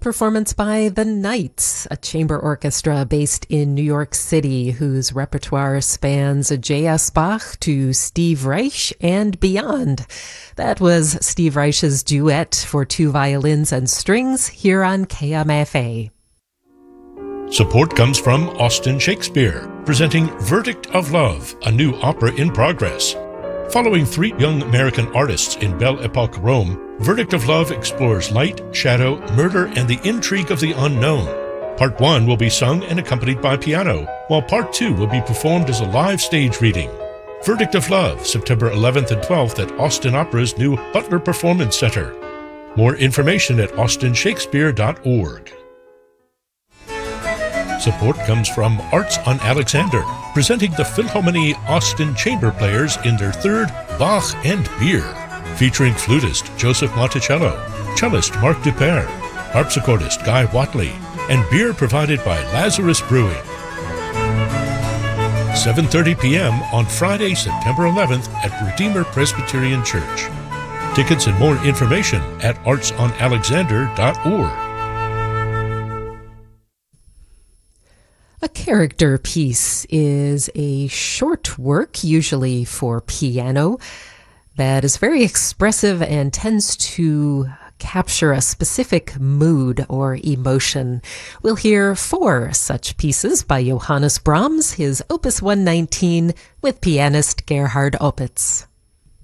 performance by The Knights, a chamber orchestra based in New York City whose repertoire spans J.S. Bach to Steve Reich and beyond. That was Steve Reich's duet for 2 violins and strings here on KMFA. Support comes from Austin Shakespeare, presenting Verdict of Love, a new opera in progress. Following 3 young American artists in Belle Epoque Rome, Verdict of Love explores light, shadow, murder, and the intrigue of the unknown. Part 1 will be sung and accompanied by piano, while Part 2 will be performed as a live stage reading. Verdict of Love, September 11th and 12th at Austin Opera's new Butler Performance Center. More information at austinshakespeare.org. Support comes from Arts on Alexander, presenting the Philharmonie Austin Chamber Players in their 3rd Bach and Beer, featuring flutist Joseph Monticello, cellist Marc Dupere, harpsichordist Guy Watley, and beer provided by Lazarus Brewing. 7:30 p.m. on Friday, September 11th at Redeemer Presbyterian Church. Tickets and more information at artsonalexander.org. A character piece is a short work, usually for piano, that is very expressive and tends to capture a specific mood or emotion. We'll hear 4 such pieces by Johannes Brahms, his Opus 119, with pianist Gerhard Opitz.